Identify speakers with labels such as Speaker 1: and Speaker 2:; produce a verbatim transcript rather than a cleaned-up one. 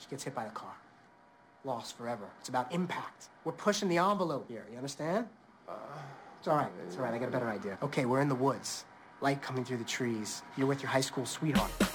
Speaker 1: She gets hit by the car. Lost forever. It's about impact. We're pushing the envelope here, you understand? Uh, it's all right, it's all right, I got a better idea. Okay, we're in the woods. Light coming through the trees. You're with your high school sweetheart.